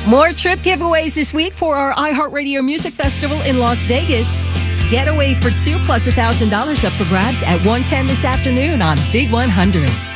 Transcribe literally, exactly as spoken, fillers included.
More trip giveaways this week for our iHeartRadio Music Festival in Las Vegas. Getaway for two plus one thousand dollars up for grabs at one ten this afternoon on Big one hundred.